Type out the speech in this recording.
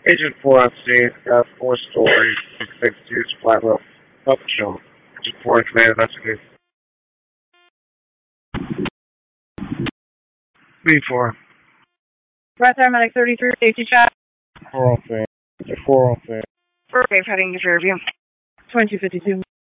Agent 4 on scene, got 4 stories, 662's flat roof. Up show. Agent 4 in command, investigate. B4. Breath Medic 33, safety shot. 4 on scene. 4 on scene. Wave heading to Fairview. 2252.